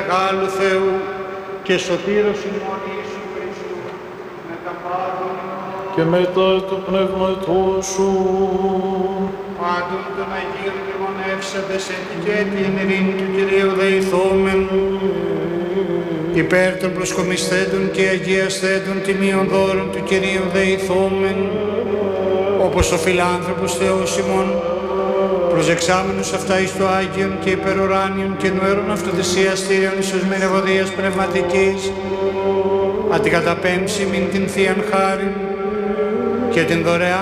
μεγάλου Θεού και σωτήρος ημών Ιησού Χριστού, με τα πάντων και μετά του πνεύματός σου. Πάντων των Αγίων μνημονεύσαντες και την ειρήνη του Κυρίου δεηθόμεν, υπέρ των προσκομισθέντων και αγιασθέντων τιμίων δώρων του Κυρίου δεηθόμεν, όπως ο φιλάνθρωπος Θεός ημών, προσεξάμενος αυτά εις το Άγιον και υπεροράνιον και νουέρων αυτοθυσιαστήριων εις ως μηνευωδίας πνευματικής, αντικαταπέμψιμην την Θείαν Χάριν και την δωρεάν